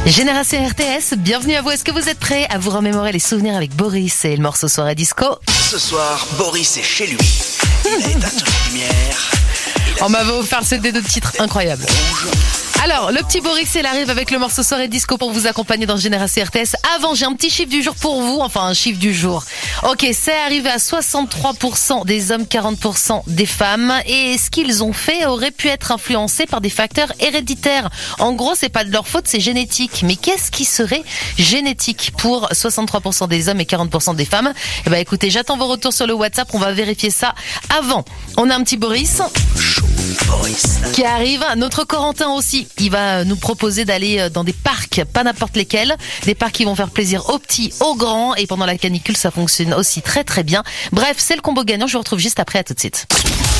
Génération RTS, bienvenue à vous. Est-ce que vous êtes prêts à vous remémorer les souvenirs avec Boris et le morceau Soirée Disco? Ce soir, Boris est chez lui. Il a éteint toutes les lumières. On m'avait offert ce CD de titres incroyable. Alors, le petit Boris, il arrive avec le morceau Soirée Disco pour vous accompagner dans Génération RTS. Avant, j'ai un petit chiffre du jour pour vous. Enfin, un chiffre du jour. Ok, c'est arrivé à 63% des hommes, 40% des femmes. Et ce qu'ils ont fait aurait pu être influencé par des facteurs héréditaires. En gros, c'est pas de leur faute, c'est génétique. Mais qu'est-ce qui serait génétique pour 63% des hommes et 40% des femmes? Eh ben, écoutez, j'attends vos retours sur le WhatsApp. On va vérifier ça avant. On a un petit Boris qui arrive. Notre Corentin aussi. Il va nous proposer d'aller dans des parcs, pas n'importe lesquels. Des parcs qui vont faire plaisir aux petits, aux grands. Et pendant la canicule, ça fonctionne aussi très très bien. Bref, c'est le combo gagnant. Je vous retrouve juste après. À tout de suite.